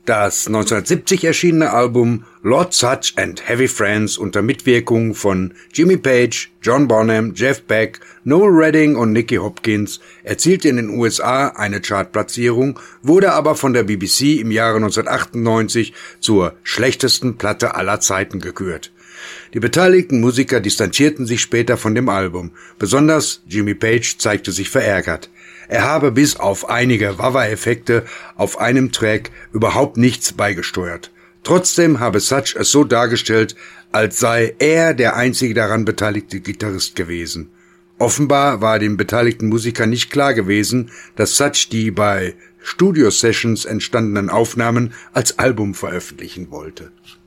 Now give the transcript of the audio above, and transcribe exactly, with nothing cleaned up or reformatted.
Das neunzehnhundertsiebzig erschienene Album Lord Sutch and Heavy Friends unter Mitwirkung von Jimmy Page, John Bonham, Jeff Beck, Noel Redding und Nicky Hopkins erzielte in den U S A eine Chartplatzierung, wurde aber von der B B C im Jahre neunzehnhundertachtundneunzig zur schlechtesten Platte aller Zeiten gekürt. Die beteiligten Musiker distanzierten sich später von dem Album. Besonders Jimmy Page zeigte sich verärgert. Er habe bis auf einige Wah-Wah-Effekte auf einem Track überhaupt nichts beigesteuert. Trotzdem habe Sutch es so dargestellt, als sei er der einzige daran beteiligte Gitarrist gewesen. Offenbar war den beteiligten Musikern nicht klar gewesen, dass Sutch die bei Studio-Sessions entstandenen Aufnahmen als Album veröffentlichen wollte.